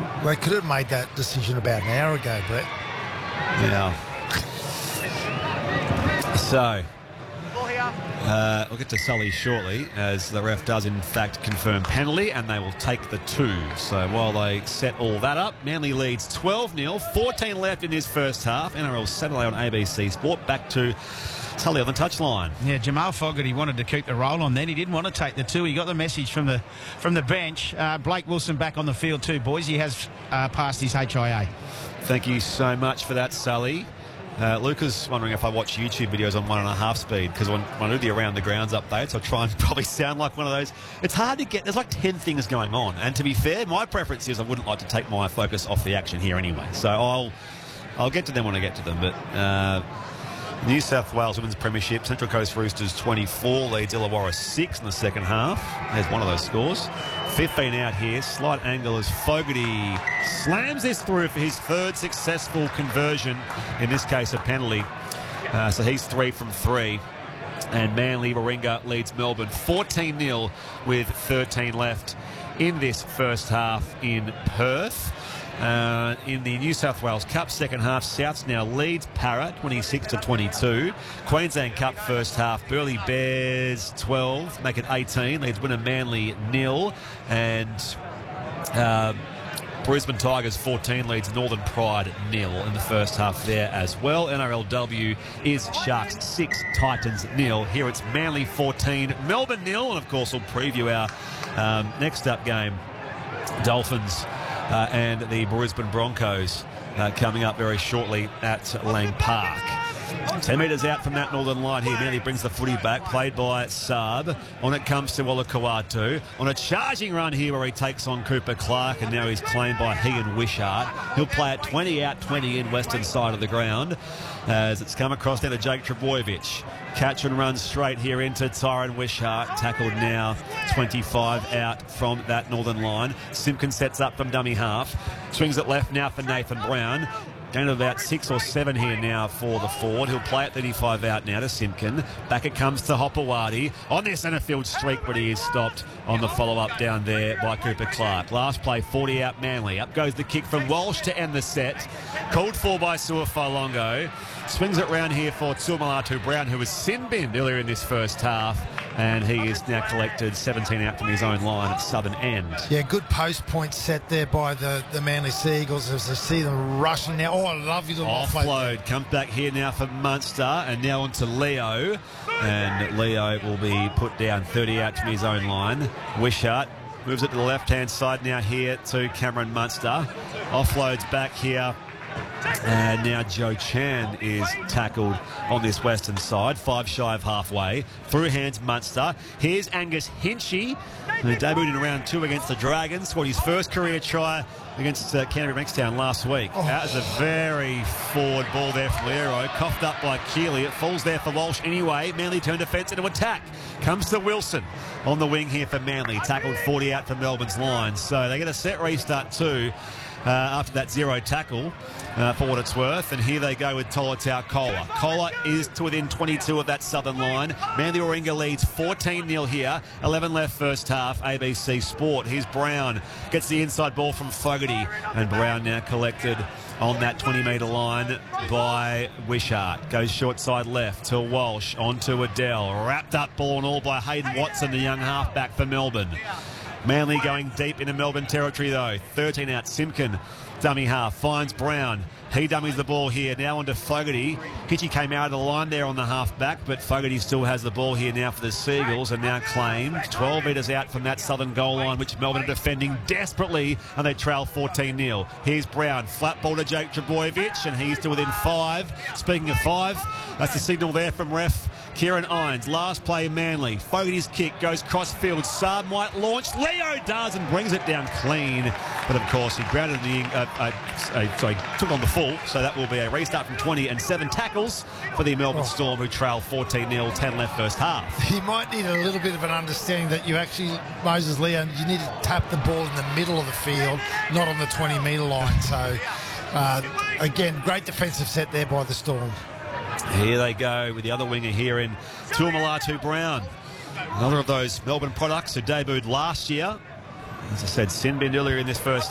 They could have made that decision about an hour ago, Brett. Yeah. So, we'll get to Sully shortly, as the ref does in fact confirm penalty, and they will take the 2. So while they set all that up, Manly leads 12-0, 14 left in his first half. NRL Saturday on ABC Sport. Back to Sully on the touchline. Yeah, Jamal Fogarty wanted to keep the roll on then. He didn't want to take the 2. He got the message from the bench. Blake Wilson back on the field too, boys. He has passed his HIA. Thank you so much for that, Sully. Luca's wondering if I watch YouTube videos on 1.5 speed, because when I do the around the grounds updates, I try and probably sound like one of those. It's hard to get. There's like 10 things going on, and to be fair, my preference is I wouldn't like to take my focus off the action here anyway. So I'll get to them when I get to them. But New South Wales Women's Premiership, Central Coast Roosters 24 leads Illawarra 6 in the second half. There's one of those scores. 15 out here. Slight angle as Fogarty slams this through for his 3rd successful conversion, in this case a penalty. So he's 3 from 3. And Manly Warringah leads Melbourne 14-0 with 13 left in this first half in Perth. In the New South Wales Cup second half, Souths now leads Parra 26-22. Queensland Cup first half, Burleigh Bears 12, make it 18. Leads winner Manly 0, and Brisbane Tigers 14 leads Northern Pride 0 in the first half there as well. NRLW is Sharks 6, Titans 0. Here it's Manly 14, Melbourne 0, and of course we'll preview our next up game, Dolphins and the Brisbane Broncos, coming up very shortly at Lang Park. 10 metres out from that northern line here. Manly brings the footy back, played by Saab. On it comes to Olakau'atu. On a charging run here where he takes on Cooper Clark, and now he's claimed by he and Wishart. He'll play it 20 out, 20 in, western side of the ground, as it's come across down to Jake Trbojevic. Catch and run straight here into Tyron Wishart. Tackled now 25 out from that northern line. Simpkin sets up from dummy half. Swings it left now for Nathan Brown. Going to about 6 or 7 here now for the forward. He'll play at 35 out now to Simpkin. Back it comes to Hopewadi on their centre field streak, but he is stopped on the follow-up down there by Cooper Clark. Last play, 40 out Manly. Up goes the kick from Walsh to end the set. Called for by Suafalongo. Swings it round here for Tuamulatu Brown, who was sin-binned earlier in this first half, and he is now collected 17 out from his own line at southern end. Yeah, good post point set there by the Manly Seagulls as I see them rushing now. Oh, I love you, little offload. Comes back here now for Munster, and now on to Leo. And Leo will be put down 30 out from his own line. Wishart moves it to the left-hand side now here to Cameron Munster. Offloads back here. And now Joe Chan is tackled on this western side, 5 shy of halfway. Through hands Munster. Here's Angus Hinchy, who debuted in round 2 against the Dragons. Scored his first career try against Canterbury Bankstown last week. That was a very forward ball there from Lero. Coughed up by Keeley. It falls there for Walsh anyway. Manly turn defence into attack. Comes to Wilson on the wing here for Manly. Tackled 40 out for Melbourne's line. So they get a set restart too. After that 0 tackle, for what it's worth. And here they go with Tolutau Kola. Kola is to within 22 of that southern line. Manly Warringah leads 14-0 here. 11 left first half. ABC Sport. Here's Brown. Gets the inside ball from Fogarty. And Brown now collected on that 20-metre line by Wishart. Goes short side left to Walsh. On to Adele. Wrapped up ball and all by Hayden Watson, the young halfback for Melbourne. Manly going deep into Melbourne territory though. 13 out Simpkin. Dummy half. Finds Brown. He dummies the ball here. Now onto Fogarty. Hitchy came out of the line there on the half-back, but Fogarty still has the ball here now for the Seagulls, and now claimed 12 metres out from that southern goal line, which Melbourne are defending desperately, and they trail 14-0. Here's Brown. Flat ball to Jake Trbojevic, and he's to within 5. Speaking of 5, that's the signal there from ref Kieran Irons. Last play Manly. Fogarty's kick goes cross-field. Saab might launch. Leo does and brings it down clean. But of course, he grounded took on the full. So that will be a restart from 20 and 7 tackles for the Melbourne Storm, who trail 14-0, 10 left first half. You might need a little bit of an understanding that you actually, Moses Leo, you need to tap the ball in the middle of the field, not on the 20-metre line. So, again, great defensive set there by the Storm. Here they go with the other winger here in Tuamulatu Brown. Another of those Melbourne products who debuted last year. As I said, sin-binned earlier in this first